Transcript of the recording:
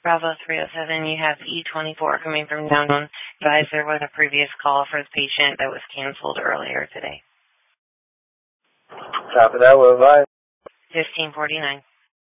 Bravo 307, you have E24 coming from downtown. Advise there was a previous call for the patient that was canceled earlier today. Copy that, we'll advise. 1549.